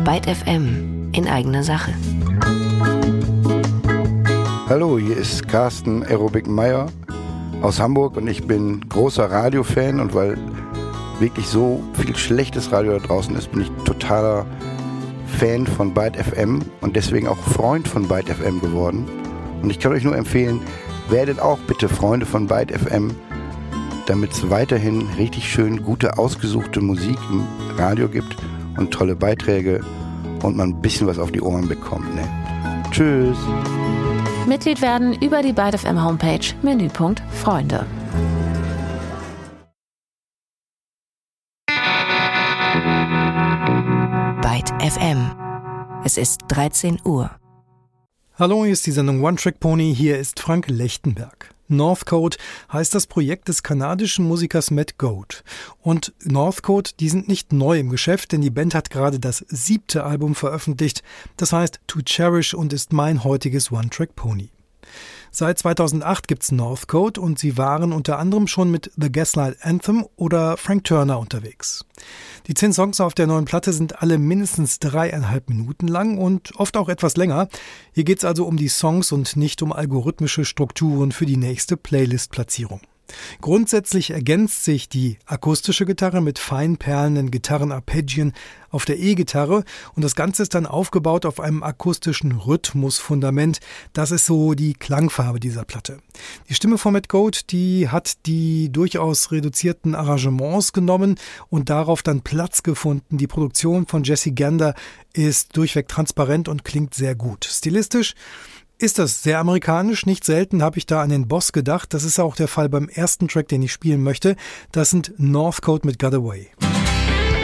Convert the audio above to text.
Byte FM in eigener Sache. Hallo, hier ist Carsten Aerobic Meyer aus Hamburg und ich bin großer Radiofan, und weil wirklich so viel schlechtes Radio da draußen ist, bin ich totaler Fan von Byte FM und deswegen auch Freund von Byte FM geworden. Und ich kann euch nur empfehlen, werdet auch bitte Freunde von Byte FM, damit es weiterhin richtig schön gute, ausgesuchte Musik im Radio gibt und tolle Beiträge und man ein bisschen was auf die Ohren bekommt. Ne? Tschüss! Mitglied werden über die Byte FM Homepage, Menüpunkt Freunde. Byte FM. Es ist 13 Uhr. Hallo, hier ist die Sendung One Track Pony, hier ist Frank Lechtenberg. Northcote heißt das Projekt des kanadischen Musikers Matt Goad. Und Northcote, die sind nicht neu im Geschäft, denn die Band hat gerade das 7. Album veröffentlicht. Das heißt To Cherish und ist mein heutiges One Track Pony. Seit 2008 gibt's Northcote und sie waren unter anderem schon mit The Gaslight Anthem oder Frank Turner unterwegs. Die 10 Songs auf der neuen Platte sind alle mindestens 3,5 Minuten lang und oft auch etwas länger. Hier geht's also um die Songs und nicht um algorithmische Strukturen für die nächste Playlist-Platzierung. Grundsätzlich ergänzt sich die akustische Gitarre mit fein perlenden Gitarrenarpeggien auf der E-Gitarre und das Ganze ist dann aufgebaut auf einem akustischen Rhythmusfundament. Das ist so die Klangfarbe dieser Platte. Die Stimme von Matt Goad, die hat die durchaus reduzierten Arrangements genommen und darauf dann Platz gefunden. Die Produktion von Jesse Gander ist durchweg transparent und klingt sehr gut. Stilistisch ist das sehr amerikanisch. Nicht selten habe ich da an den Boss gedacht. Das ist auch der Fall beim ersten Track, den ich spielen möchte. Das sind Northcote mit Got Away.